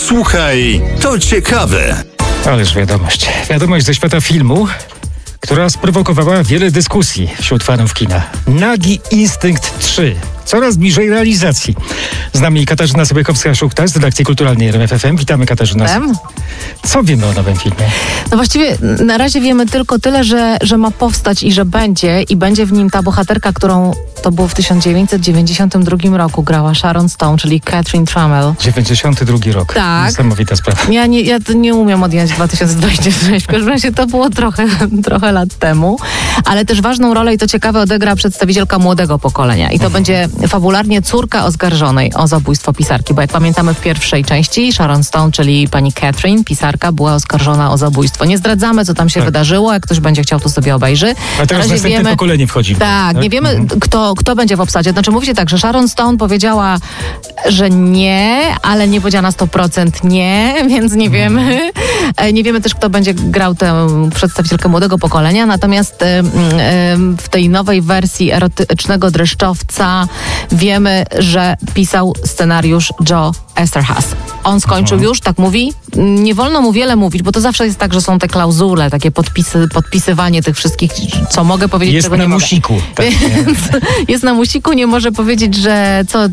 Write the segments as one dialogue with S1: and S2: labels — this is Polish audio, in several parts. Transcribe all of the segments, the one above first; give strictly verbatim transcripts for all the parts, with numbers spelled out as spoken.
S1: Słuchaj, to ciekawe.
S2: Ależ wiadomość. Wiadomość ze świata filmu, która sprowokowała wiele dyskusji wśród fanów kina. Nagi Instynkt trzy. Coraz bliżej realizacji. Z nami Katarzyna Sobiekowska-Szuchta z redakcji kulturalnej R M F F M. Witamy, Katarzyna.
S3: Em?
S2: Co wiemy o nowym filmie?
S3: No właściwie na razie wiemy tylko tyle, że, że ma powstać i że będzie. I będzie w nim ta bohaterka, którą to było w tysiąc dziewięćset dziewięćdziesiątym drugim roku grała Sharon Stone, czyli Catherine Trammell.
S2: dziewięćdziesiąty drugi rok.
S3: Tak.
S2: Niesamowita sprawa.
S3: Ja nie, ja to nie umiem odjąć dwa tysiące dwudziestego trzeciego. W każdym razie to było trochę, trochę lat temu. Ale też ważną rolę, i to ciekawe, odegra przedstawicielka młodego pokolenia. I to mhm. będzie fabularnie córka oskarżonej o zabójstwo pisarki. Bo jak pamiętamy w pierwszej części, Sharon Stone, czyli pani Catherine, pisarka, była oskarżona o zabójstwo. Nie zdradzamy, co tam się tak. wydarzyło. Jak ktoś będzie chciał, to sobie obejrzy.
S2: A teraz następne wiemy, pokolenie wchodzi.
S3: Tak, tak, nie wiemy, mhm. kto, kto będzie w obsadzie. Znaczy mówi się tak, że Sharon Stone powiedziała, że nie, ale nie powiedziała na sto procent nie, więc nie wiemy. Nie wiemy też, kto będzie grał tę przedstawicielkę młodego pokolenia. Natomiast y, y, w tej nowej wersji erotycznego dreszczowca wiemy, że pisał scenariusz Joe Eszterhas. On skończył mhm. już, tak mówi. Nie wolno mu wiele mówić, bo to zawsze jest tak, że są te klauzule, takie podpisy, podpisywanie tych wszystkich, co mogę powiedzieć,
S2: jest
S3: czego
S2: na
S3: nie
S2: musiku.
S3: Tak, jest na musiku, nie może powiedzieć, że co,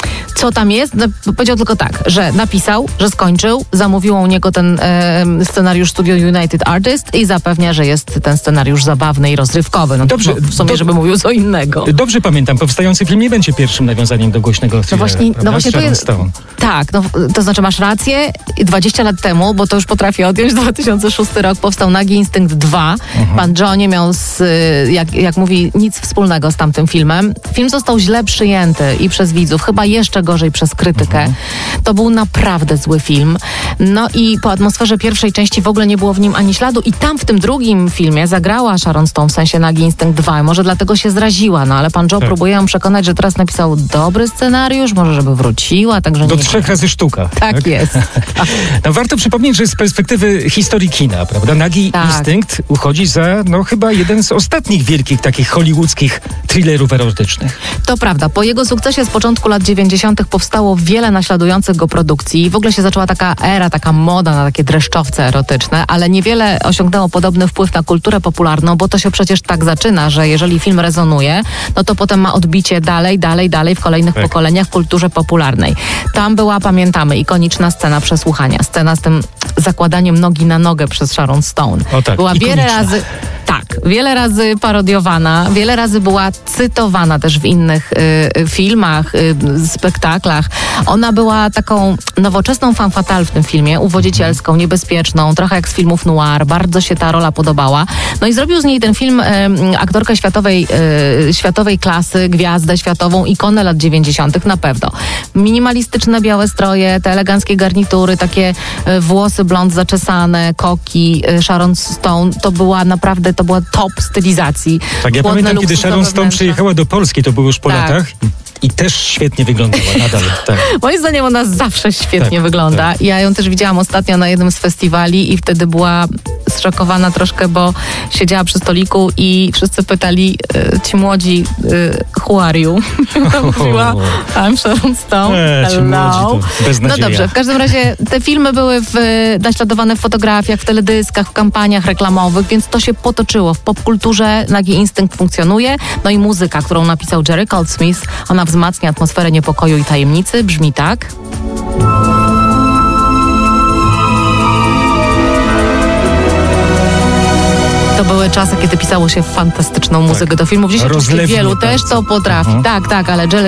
S3: co tam jest. No, powiedział tylko tak, że napisał, że skończył, zamówiło u niego ten e, scenariusz Studio United Artists i zapewnia, że jest ten scenariusz zabawny i rozrywkowy. No
S2: dobrze,
S3: w sumie,
S2: do,
S3: żeby mówił co innego.
S2: Dobrze pamiętam, powstający film nie będzie pierwszym nawiązaniem do głośnego thrillera,
S3: no właśnie, no właśnie to jest,
S2: Stone.
S3: Tak, no, to znaczy masz rację, dwadzieścia lat temu, bo to już potrafię odjąć, dwa tysiące szósty rok powstał Nagi Instynkt dwa. Mhm. Pan Joe nie miał, z, jak, jak mówi, nic wspólnego z tamtym filmem. Film został źle przyjęty i przez widzów, chyba jeszcze gorzej przez krytykę. Mhm. To był naprawdę zły film. No i po atmosferze pierwszej części w ogóle nie było w nim ani śladu i tam w tym drugim filmie zagrała Sharon Stone, w sensie Nagi Instynkt dwa. Może dlatego się zraziła, no ale pan Joe tak. próbuje ją przekonać, że teraz napisał dobry scenariusz, może żeby wróciła, także
S2: do
S3: nie
S2: trzech wiem. razy sztuka.
S3: Tak, tak? jest.
S2: No warto przypomnieć, że z perspektywy historii kina, prawda, Nagi tak. Instynkt uchodzi za, no chyba jeden z ostatnich wielkich takich hollywoodzkich thrillerów erotycznych.
S3: To prawda. Po jego sukcesie z początku lat dziewięćdziesiątych powstało wiele naśladujących go produkcji. W ogóle się zaczęła taka era, taka moda na takie dreszczowce erotyczne, ale niewiele osiągnęło podobny wpływ na kulturę popularną, bo to się przecież tak zaczyna, że jeżeli film rezonuje, no to potem ma odbicie dalej, dalej, dalej w kolejnych tak. pokoleniach w kulturze popularnej. Tam była, pamiętamy, ikoniczna scena przesłuchania. Scena z tym zakładaniem nogi na nogę przez Sharon Stone.
S2: O tak,
S3: była
S2: ikoniczna.
S3: wiele razy... Tak, wiele razy parodiowana, wiele razy była cytowana też w innych y, filmach, y, spektaklach. Ona była taką nowoczesną femme fatale w tym filmie, uwodzicielską, niebezpieczną, trochę jak z filmów noir. Bardzo się ta rola podobała. No i zrobił z niej ten film y, aktorkę światowej, y, światowej klasy, gwiazdę światową, ikonę lat dziewięćdziesiątych na pewno. Minimalistyczne białe stroje, te eleganckie garnitury, takie y, włosy blond zaczesane, koki, y, Sharon Stone, to była naprawdę to była top stylizacji.
S2: Tak, ja
S3: Płodne,
S2: pamiętam, kiedy Sharon Stone
S3: wnętrza.
S2: przyjechała do Polski, to było już po
S3: tak.
S2: latach i też świetnie wyglądała nadal. Tak.
S3: Moim zdaniem ona zawsze świetnie
S2: tak,
S3: wygląda.
S2: Tak.
S3: Ja ją też widziałam ostatnio na jednym z festiwali i wtedy była zszokowana troszkę, bo siedziała przy stoliku i wszyscy pytali e, ci młodzi, e, who are you? Mówiła, I'm Sharon Stone.
S2: E, ci młodzi, to beznadzieja.
S3: No dobrze, w każdym razie te filmy były w, naśladowane w fotografiach, w teledyskach, w kampaniach reklamowych, więc to się potoczyło. W popkulturze Nagi Instynkt funkcjonuje. No i muzyka, którą napisał Jerry Goldsmith, ona wzmacnia atmosferę niepokoju i tajemnicy. Brzmi tak. To były czasy, kiedy pisało się fantastyczną muzykę tak. do filmów. Dzisiaj oczywiście wielu też to potrafi. Uh-huh. Tak, tak, ale